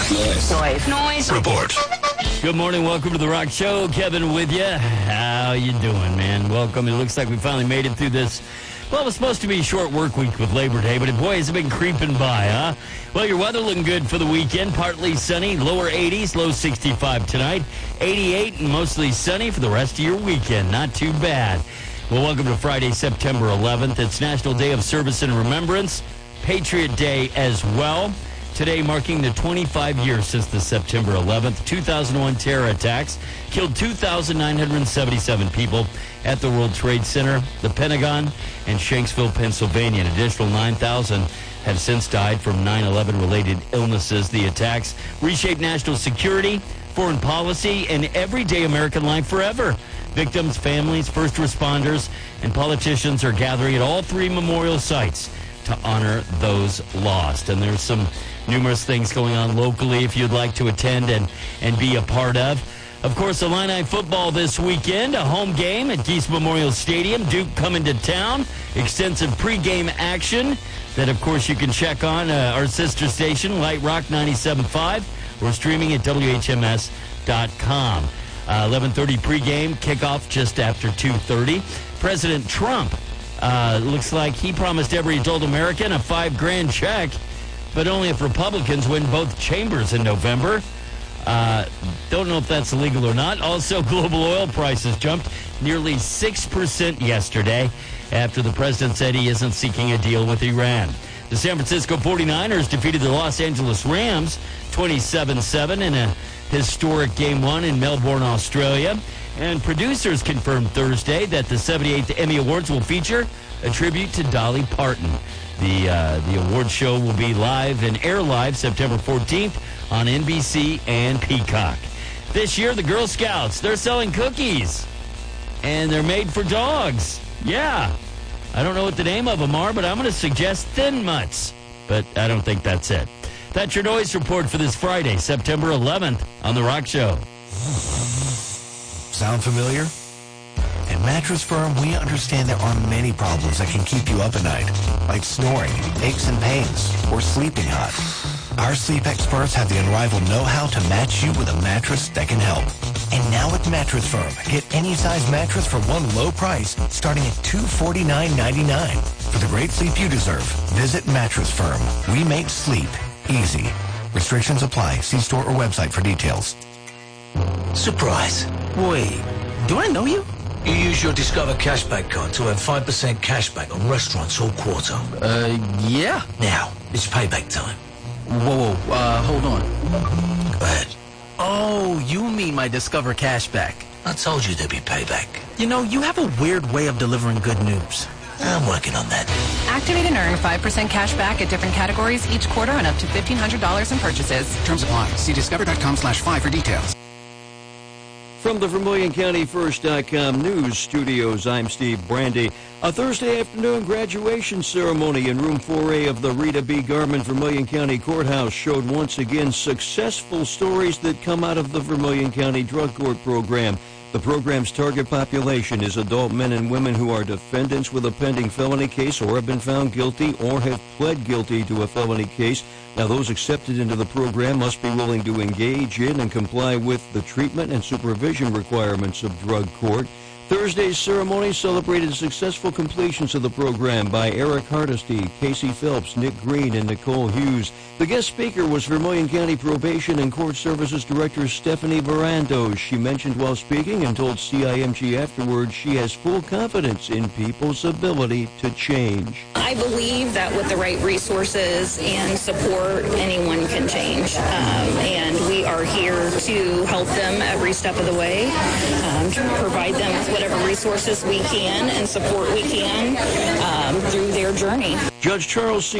Noise report. Good morning. Welcome to The Rock Show. Kevin with you. How you doing, man? Welcome. It looks like we finally made it through this. Well, it was supposed to be a short work week with Labor Day, but boy, has it been creeping by, huh? Well, your weather looking good for the weekend. Partly sunny, lower 80s, low 65 tonight. 88 and mostly sunny for the rest of your weekend. Not too bad. Well, welcome to Friday, September 11th. It's National Day of Service and Remembrance. Patriot Day as well. Today marking the 25 years since the September 11th, 2001 terror attacks killed 2,977 people at the World Trade Center, the Pentagon, and Shanksville, Pennsylvania. An additional 9,000 have since died from 9/11-related illnesses. The attacks reshaped national security, foreign policy, and everyday American life forever. Victims, families, first responders, and politicians are gathering at all three memorial sites to honor those lost. And there's some numerous things going on locally if you'd like to attend and be a part of. Of course, Illini football this weekend, a home game at Geese Memorial Stadium. Duke coming to town. Extensive pregame action that, of course, you can check on our sister station, Light Rock 97.5. We're streaming at WHMS.com. 11:30 pregame, kickoff just after 2:30. President Trump looks like he promised every adult American a $5,000 check, but only if Republicans win both chambers in November. Don't know if that's illegal or not. Also, global oil prices jumped nearly 6% yesterday after the president said he isn't seeking a deal with Iran. The San Francisco 49ers defeated the Los Angeles Rams 27-7 in a historic Game 1 in Melbourne, Australia. And producers confirmed Thursday that the 78th Emmy Awards will feature a tribute to Dolly Parton. The award show will be live and air live September 14th on NBC and Peacock. This year, the Girl Scouts, they're selling cookies. And they're made for dogs. Yeah. I don't know what the name of them are, but I'm going to suggest Thin Mutts. But I don't think that's it. That's your noise report for this Friday, September 11th on The Rock Show. Sound familiar? At Mattress Firm, we understand there are many problems that can keep you up at night, like snoring, aches and pains, or sleeping hot. Our sleep experts have the unrivaled know-how to match you with a mattress that can help. And now at Mattress Firm, get any size mattress for one low price, starting at $249.99. For the great sleep you deserve, visit Mattress Firm. We make sleep easy. Restrictions apply. See store or website for details. Surprise. Wait, do I know you? You use your Discover Cashback card to earn 5% cashback on restaurants all quarter. Yeah. Now, it's payback time. Whoa, hold on. Go ahead. Oh, you mean my Discover Cashback. I told you there'd be payback. You know, you have a weird way of delivering good news. I'm working on that. Activate and earn 5% cash back at different categories each quarter on up to $1,500 in purchases. Terms apply. See discover.com/5 for details. From the VermilionCountyFirst.com news studios, I'm Steve Brandy. A Thursday afternoon graduation ceremony in room 4A of the Rita B. Garman Vermilion County Courthouse showed once again successful stories that come out of the Vermilion County Drug Court program. The program's target population is adult men and women who are defendants with a pending felony case or have been found guilty or have pled guilty to a felony case. Now, those accepted into the program must be willing to engage in and comply with the treatment and supervision requirements of drug court. Thursday's ceremony celebrated successful completions of the program by Eric Hardesty, Casey Phelps, Nick Green, and Nicole Hughes. The guest speaker was Vermilion County Probation and Court Services Director Stephanie Barandos. She mentioned while speaking and told CIMG afterwards she has full confidence in people's ability to change. I believe that with the right resources and support, anyone can change. And we are here to help them every step of the way, to provide them with whatever resources we can and support we can through their journey. Judge Charles C.